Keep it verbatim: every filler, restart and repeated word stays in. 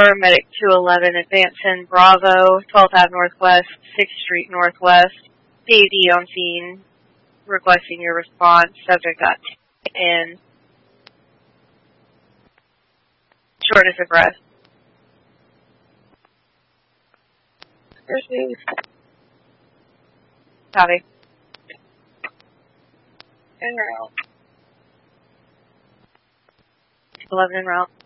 four, Medic two eleven, advancing Bravo, twelfth Avenue Northwest, sixth Street Northwest, P A D on scene, requesting your response. Subject got in shortness of breath. Copy. En route. eleven en route.